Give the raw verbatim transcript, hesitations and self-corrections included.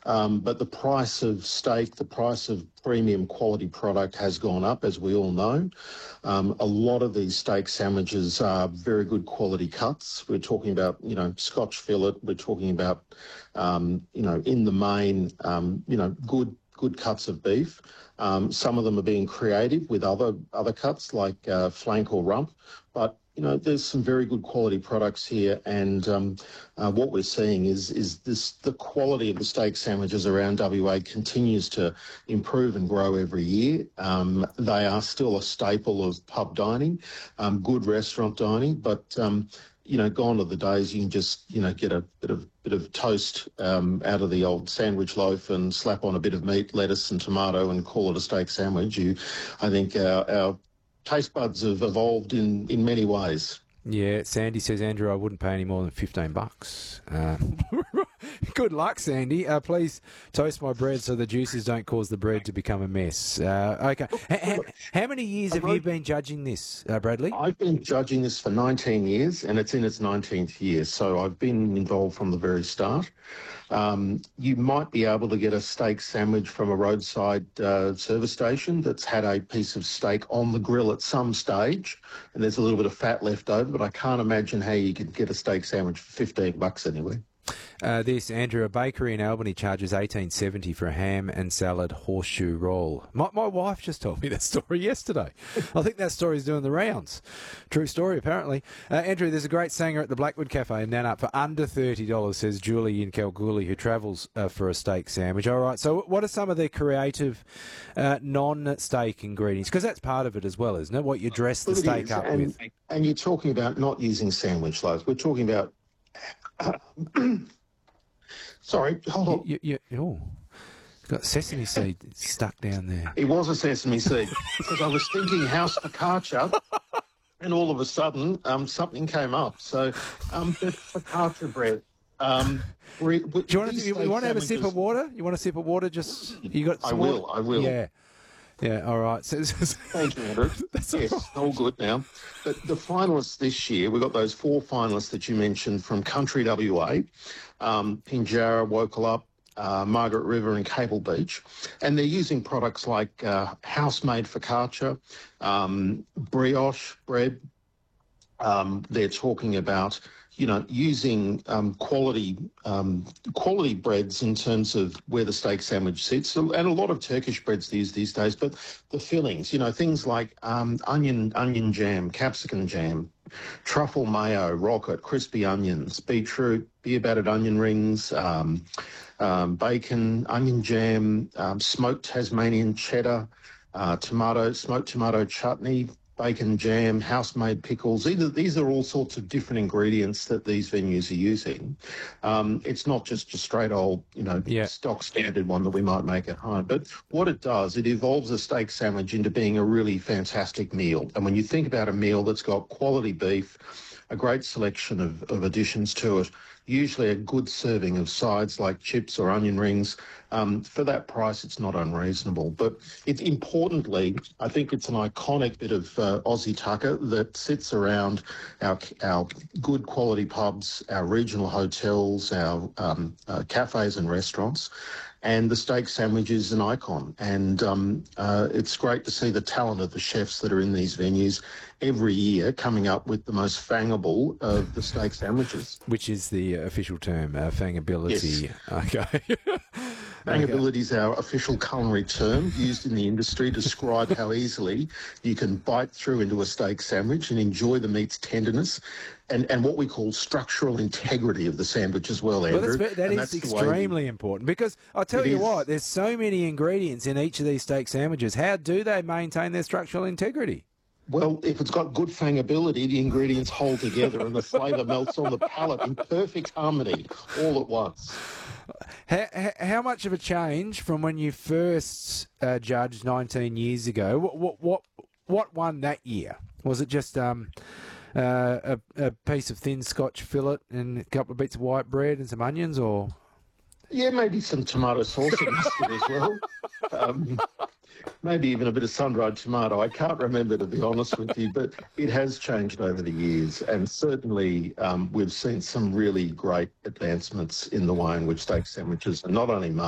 Um, but the price of steak, the price of premium quality product has gone up, as we all know. Um, a lot of these steak sandwiches are very good quality cuts. We're talking about, you know, Scotch fillet. We're talking about, um, you know, in the main, um, you know, good good cuts of beef. Um, some of them are being creative with other other cuts like uh, flank or rump, but you know, there's some very good quality products here, and um, uh, what we're seeing is is this the quality of the steak sandwiches around W A continues to improve and grow every year. Um, they are still a staple of pub dining, um, good restaurant dining, but um, you know, gone are the days you can just, you know, get a bit of bit of toast um, out of the old sandwich loaf and slap on a bit of meat, lettuce and tomato and call it a steak sandwich. You, I think our, our taste buds have evolved in, in many ways. Yeah, Sandy says, Andrew, I wouldn't pay any more than fifteen bucks. Uh, good luck, Sandy. Uh, please toast my bread so the juices don't cause the bread to become a mess. Uh, okay. H- h- how many years have you been judging this, uh, Bradley? I've been judging this for nineteen years, and it's in its nineteenth year, so I've been involved from the very start. Um, you might be able to get a steak sandwich from a roadside uh, service station that's had a piece of steak on the grill at some stage, and there's a little bit of fat left over, but I can't imagine how you could get a steak sandwich for fifteen bucks anyway. Uh, this, Andrew, a bakery in Albany charges eighteen seventy for a ham and salad horseshoe roll. My, my wife just told me that story yesterday. I think that story's doing the rounds. True story, apparently. Uh, Andrew, there's a great singer at the Blackwood Cafe in Nannup for under thirty dollars, says Julie in Kalgoorlie, who travels uh, for a steak sandwich. All right, so what are some of the creative uh, non-steak ingredients? Because that's part of it as well, isn't it? What you dress the It steak is, up and, with. And you're talking about not using sandwich loaves. We're talking about... Sorry, hold on. You, you, you, oh, it's got sesame seed stuck down there. It was a sesame seed because I was thinking house focaccia, and all of a sudden um, something came up. So um, the focaccia bread. Um, we, we, Do you want to, you, you want to have a sip of water? You want a sip of water? Just you got. I Some will. water? I will. Yeah. Yeah. All right. So, Thank you, Andrew. Yes, all good now. But the finalists this year, we've got those four finalists that you mentioned from Country W A, um, Pinjarra, Wokalup, uh, Margaret River and Cable Beach. And they're using products like uh, house-made focaccia, um, brioche bread. Um, they're talking about, you know, using um, quality um, quality breads in terms of where the steak sandwich sits, and a lot of Turkish breads these these days. But the fillings, you know, things like um, onion onion jam, capsicum jam, truffle mayo, rocket, crispy onions, beetroot, beer battered onion rings, um, um, bacon, onion jam, um, smoked Tasmanian cheddar, uh, tomato smoked tomato chutney, bacon jam, house-made pickles. Either, these are all sorts of different ingredients that these venues are using. Um, it's not just a straight old, you know, yeah. stock standard one that we might make at home. But what it does, it evolves a steak sandwich into being a really fantastic meal. And when you think about a meal that's got quality beef, a great selection of, of additions to it, usually a good serving of sides like chips or onion rings. Um, for that price, it's not unreasonable. But it, importantly, I think it's an iconic bit of uh, Aussie tucker that sits around our, our good quality pubs, our regional hotels, our um, uh, cafes and restaurants. And the steak sandwich is an icon. And um, uh, it's great to see the talent of the chefs that are in these venues every year coming up with the most fangable of the steak sandwiches. Which is the official term, uh, fangability. Yes. Okay. Fangability is our official culinary term used in the industry to describe how easily you can bite through into a steak sandwich and enjoy the meat's tenderness and, and what we call structural integrity of the sandwich as well, Andrew. Well, that's, that and is that's extremely important because I'll tell It you is. what, there's so many ingredients in each of these steak sandwiches. How do they maintain their structural integrity? Well, if it's got good fangability, the ingredients hold together and the flavour melts on the palate in perfect harmony all at once. How, how much of a change from when you first uh, judged nineteen years ago? What, what what what won that year? Was it just um, uh, a, a piece of thin Scotch fillet and a couple of bits of white bread and some onions, or? Yeah, maybe some tomato sauce and mustard as well. Um, maybe even a bit of sun-dried tomato. I can't remember, to be honest with you, but it has changed over the years. And certainly um, we've seen some really great advancements in the way in which steak sandwiches are not only made,